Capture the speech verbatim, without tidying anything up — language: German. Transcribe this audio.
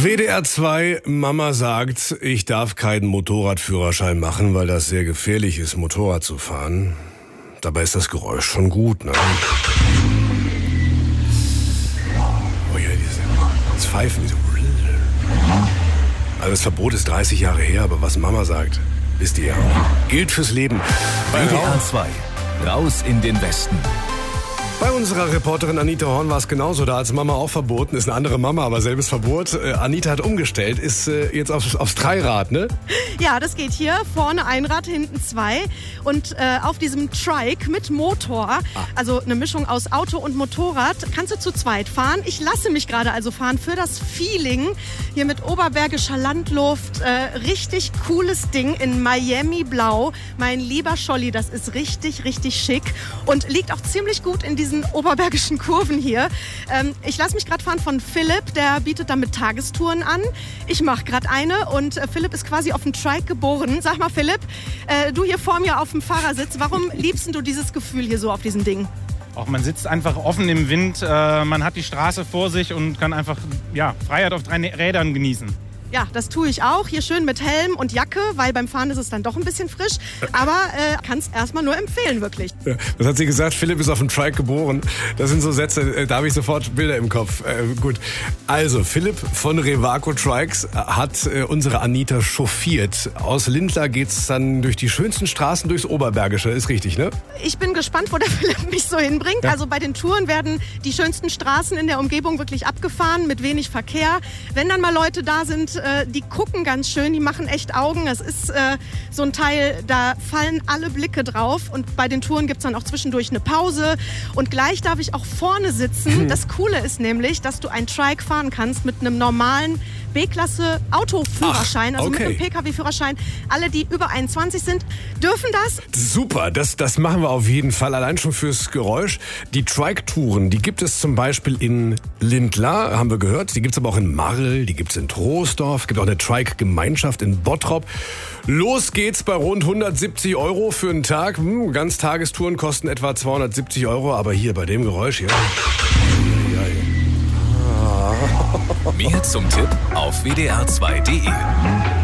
W D R zwei, Mama sagt, ich darf keinen Motorradführerschein machen, weil das sehr gefährlich ist, Motorrad zu fahren. Dabei ist das Geräusch schon gut, ne? Oh ja, diese, das Pfeifen, diese... Also das Verbot ist dreißig Jahre her, aber was Mama sagt, wisst ihr ja auch. Gilt fürs Leben. W D R zwei, raus in den Westen. Bei unserer Reporterin Anita Horn war es genauso. Da als Mama auch verboten. Ist eine andere Mama, aber selbes Verbot. Äh, Anita hat umgestellt, ist äh, jetzt aufs, aufs Dreirad, ne? Ja, das geht hier. Vorne ein Rad, hinten zwei. Und äh, auf diesem Trike mit Motor, ah. also eine Mischung aus Auto und Motorrad, kannst du zu zweit fahren. Ich lasse mich gerade also fahren für das Feeling. Hier mit oberbergischer Landluft. Äh, richtig cooles Ding in Miami Blau. Mein lieber Scholli, das ist richtig, richtig schick. Und liegt auch ziemlich gut in diesen oberbergischen Kurven hier. Ähm, ich lasse mich gerade fahren von Philipp, der bietet damit Tagestouren an. Ich mache gerade eine und äh, Philipp ist quasi auf dem Trike geboren. Sag mal Philipp, äh, du hier vor mir auf dem Fahrersitz, warum liebst du dieses Gefühl hier so auf diesem Ding? Auch man sitzt einfach offen im Wind, äh, man hat die Straße vor sich und kann einfach ja, Freiheit auf drei Rädern genießen. Ja, das tue ich auch. Hier schön mit Helm und Jacke, weil beim Fahren ist es dann doch ein bisschen frisch. Aber äh, kann es erstmal nur empfehlen, wirklich. Ja, das hat sie gesagt, Philipp ist auf dem Trike geboren. Das sind so Sätze, äh, da habe ich sofort Bilder im Kopf. Äh, gut, also Philipp von Revaco Trikes hat äh, unsere Anita chauffiert. Aus Lindlar geht's dann durch die schönsten Straßen durchs Oberbergische. Ist richtig, ne? Ich bin gespannt, wo der Philipp mich so hinbringt. Ja. Also bei den Touren werden die schönsten Straßen in der Umgebung wirklich abgefahren, mit wenig Verkehr. Wenn dann mal Leute da sind, die gucken ganz schön, die machen echt Augen. Das ist äh, so ein Teil, da fallen alle Blicke drauf. Und bei den Touren gibt es dann auch zwischendurch eine Pause. Und gleich darf ich auch vorne sitzen. Das Coole ist nämlich, dass du ein Trike fahren kannst mit einem normalen B-Klasse Autoführerschein, Ach, also okay. mit einem P K W-Führerschein. Alle, die über einundzwanzig sind, dürfen das. Super, das, das machen wir auf jeden Fall, allein schon fürs Geräusch. Die Trike-Touren, die gibt es zum Beispiel in Lindlar, haben wir gehört. Die gibt es aber auch in Marl, die gibt es in Troisdorf. Es gibt auch eine Trike-Gemeinschaft in Bottrop. Los geht's bei rund hundertsiebzig Euro für einen Tag. Hm, Ganztagestouren kosten etwa zweihundertsiebzig Euro, aber hier bei dem Geräusch hier... Mehr zum Tipp auf w d r zwei punkt d e.